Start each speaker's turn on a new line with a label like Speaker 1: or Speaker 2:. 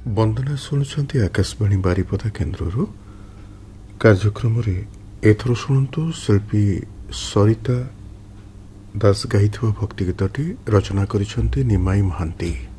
Speaker 1: ବନ୍ଦନା ଶୁଣୁଛନ୍ତି ଆକାଶବାଣୀ ବାରିପଦା କେନ୍ଦ୍ରରୁ। କାର୍ଯ୍ୟକ୍ରମରେ ଏଥର ଶୁଣନ୍ତୁ ଶିଳ୍ପୀ ସରିତା ଦାସ ଗାଇଥିବା ଭକ୍ତି ଗୀତଟି ରଚନା କରିଛନ୍ତି ନିମାଇ ମହାନ୍ତି।